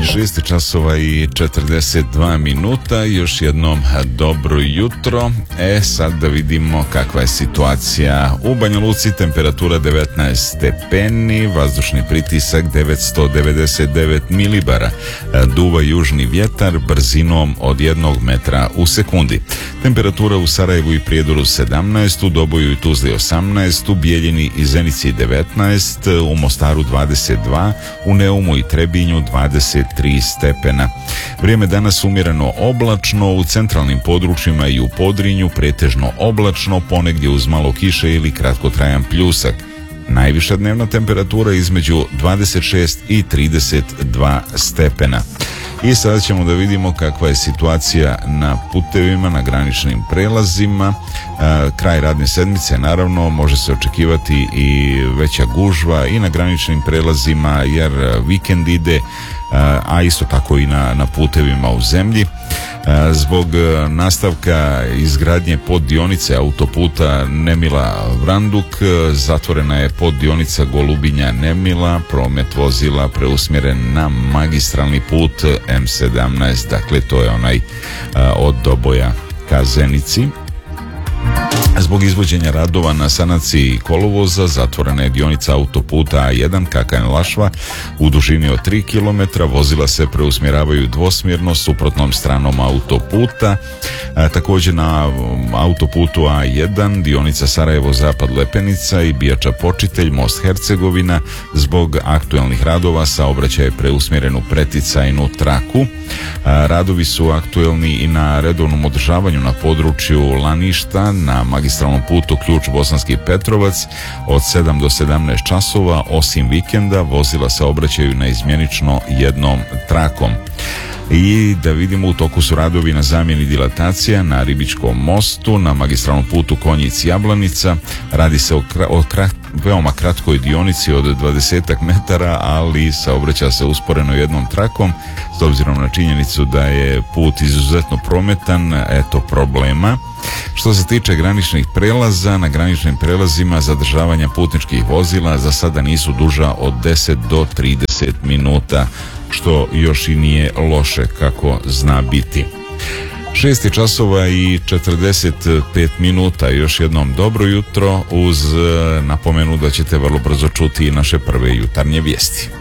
6 časova i 42 minuta, još jednom dobro jutro. Sad da vidimo kakva je situacija u Banja Luci. Temperatura 19 stepeni, vazdušni pritisak 999 milibara, duva južni vjetar brzinom od 1 metra u sekundi. Temperatura u Sarajevu i Prijedoru 17, u Doboju i Tuzli 18, u Bijeljini i Zenici 19, u Mostaru 22, u Neumu i Trebinju 23 stepena. Vrijeme danas umjereno oblačno, u centralnim područjima i u Podrinju pretežno oblačno, ponegdje uz malo kiše ili kratkotrajan pljusak. Najviša dnevna temperatura između 26 i 32 stepena. I sada ćemo da vidimo kakva je situacija na putevima, na graničnim prelazima. Kraj radne sedmice, naravno, može se očekivati i veća gužva i na graničnim prelazima jer vikend ide, a isto tako i na putevima u zemlji. Zbog nastavka izgradnje poddionice autoputa Nemila-Vranduk zatvorena je poddionica Golubinja-Nemila, promet vozila preusmjeren na magistralni put M17, dakle to je onaj od Doboja ka Zenici. Zbog izvođenja radova na sanaciji kolovoza zatvorena je dionica autoputa A1 Kakanj-Lašva u dužini od 3 km. Vozila se preusmjeravaju dvosmjerno suprotnom stranom autoputa. Također na autoputu A1 dionica Sarajevo-Zapad Lepenica i Bijača-Počitelj most Hercegovina zbog aktualnih radova saobraćaj je preusmjeren u preticajnu traku. Radovi su aktuelni i na redovnom održavanju na području Laništa na magistralnom putu Ključ-Bosanski Petrovac od 7 do 17 časova, osim vikenda vozila saobraćaju naizmjenično jednom trakom. I da vidimo, u toku su radovi na zamjeni dilatacija na Ribičkom mostu, na magistralnom putu Konjic-Jablanica. Radi se o veoma kratkoj dionici od 20 metara, ali saobraća se usporeno jednom trakom. S obzirom na činjenicu da je put izuzetno prometan, eto problema. Što se tiče graničnih prelaza, na graničnim prelazima zadržavanja putničkih vozila za sada nisu duža od 10 do 30 minuta, što još i nije loše kako zna biti. 6 časova i 45 minuta, još jednom dobro jutro uz napomenu da ćete vrlo brzo čuti naše prve jutarnje vijesti.